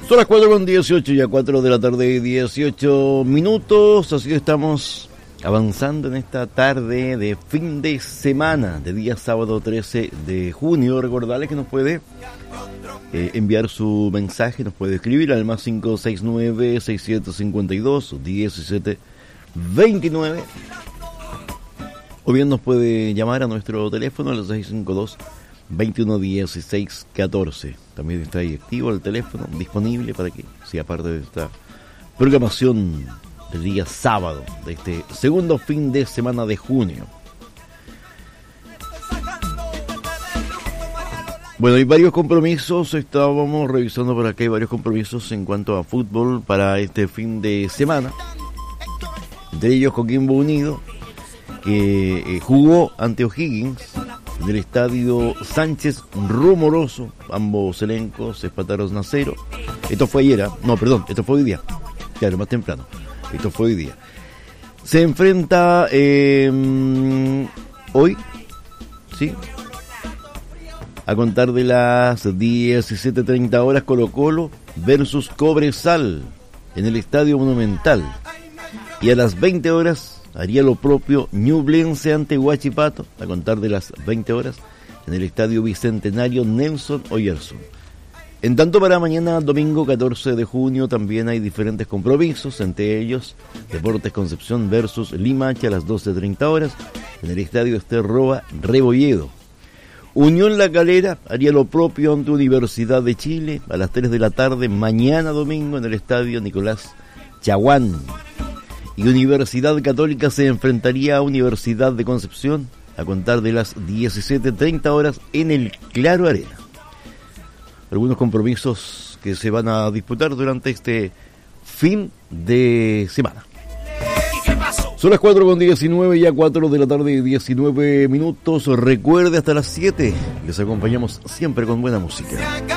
Son las 4:18, ya 4 de la tarde, 18 minutos. Así que estamos avanzando en esta tarde de fin de semana, de día sábado 13 de junio. Recordarles que nos puede enviar su mensaje, nos puede escribir al más 569-6752-1729. O bien nos puede llamar a nuestro teléfono al 652-2116-14. También está ahí activo el teléfono, disponible para que sea parte de esta programación del día sábado, de este segundo fin de semana de junio. Bueno, hay varios compromisos, estábamos revisando por acá, hay varios compromisos en cuanto a fútbol para este fin de semana. Entre ellos Coquimbo Unido, que jugó ante O'Higgins en el estadio Sánchez Rumoroso. Ambos elencos empataron a 0. Esto fue ayer, esto fue hoy día. Claro, más temprano. Esto fue hoy día. Se enfrenta hoy, ¿sí? A contar de las 17:30 horas, Colo-Colo versus Cobresal en el Estadio Monumental. Y a las 20 horas haría lo propio Ñublense ante Huachipato, a contar de las 20 horas, en el Estadio Bicentenario Nelson Oyerson. En tanto, para mañana, domingo 14 de junio, también hay diferentes compromisos, entre ellos Deportes Concepción versus Limache a las 12:30 horas, en el Estadio Ester Roa Rebolledo. Unión La Calera haría lo propio ante Universidad de Chile a las 3 de la tarde, mañana domingo, en el Estadio Nicolás Chaguán. Y Universidad Católica se enfrentaría a Universidad de Concepción a contar de las 17:30 horas en el Claro Arena. Algunos compromisos que se van a disputar durante este fin de semana. Son las 4:19, ya 4 de la tarde, 19 minutos. Recuerde, hasta las 7 les acompañamos siempre con buena música.